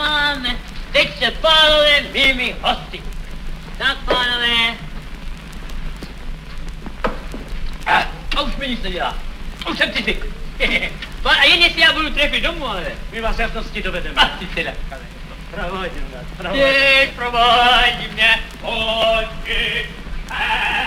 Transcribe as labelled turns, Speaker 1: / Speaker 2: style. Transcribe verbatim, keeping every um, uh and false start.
Speaker 1: máme. Teď se, pánové, mými hosty. Tak, pánové. A, a už mi nic nedělá. Už jsem si zvykl. A jen jestli já budu trefit domů, ale...
Speaker 2: My vás jasnosti dovedeme.
Speaker 1: Asi teda.
Speaker 2: Provodím nás, provodím.
Speaker 1: Jej, provádí mě, pojď.